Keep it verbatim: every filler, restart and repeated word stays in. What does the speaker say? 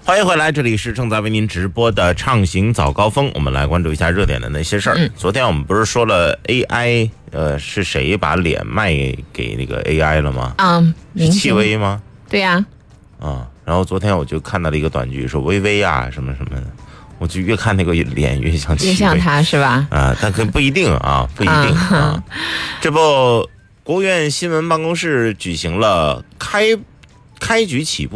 欢迎回来，这里是正在为您直播的畅行早高峰，我们来关注一下热点的那些事儿。嗯、昨天我们不是说了 A I， 呃，是谁把脸卖给那个 A I 了吗？ 嗯， 是戚薇吗？ 对呀、 啊。啊，然后昨天我就看到了一个短剧，说薇薇啊什么什么的，我就越看那个脸越像戚薇， 越像他是吧？ 啊，但可不一定啊，不一定啊。这不，国务院新闻办公室举行了开开局起步。